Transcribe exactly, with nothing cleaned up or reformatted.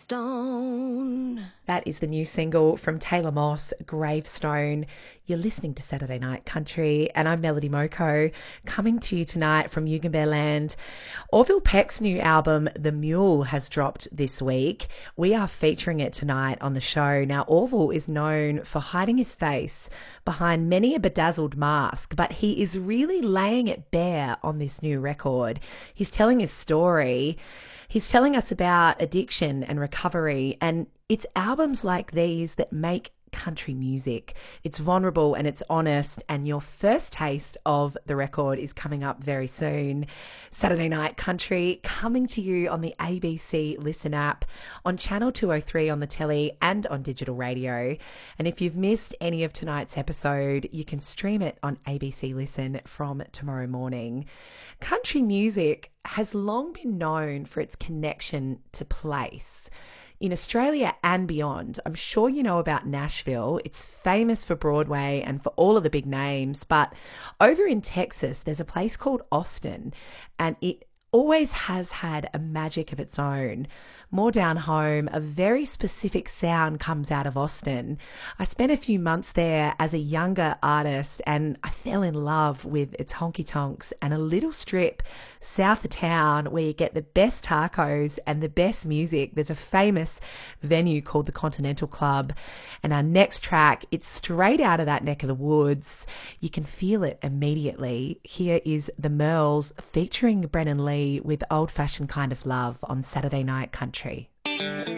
Gravestone. That is the new single from Taylor Moss, Gravestone. You're listening to Saturday Night Country, and I'm Melody Moko, coming to you tonight from Yugambeh Land. Orville Peck's new album, The Mule, has dropped this week. We are featuring it tonight on the show. Now, Orville is known for hiding his face behind many a bedazzled mask, but he is really laying it bare on this new record. He's telling his story. He's telling us about addiction and recovery, and it's albums like these that make country music. It's vulnerable and it's honest, and your first taste of the record is coming up very soon. Saturday Night Country, coming to you on the A B C Listen app, on Channel two oh three on the telly and on digital radio. And if you've missed any of tonight's episode, you can stream it on A B C Listen from tomorrow morning. Country music has long been known for its connection to place. In Australia and beyond, I'm sure you know about Nashville. It's famous for Broadway and for all of the big names. But over in Texas, there's a place called Austin, and it always has had a magic of its own. More down home, a very specific sound comes out of Austin. I spent a few months there as a younger artist, and I fell in love with its honky-tonks and a little strip south of town where you get the best tacos and the best music. There's a famous venue called the Continental Club, and our next track, it's straight out of that neck of the woods. You can feel it immediately. Here is The Merles featuring Brennan Lee with Old Fashioned Kind of Love on Saturday Night Country.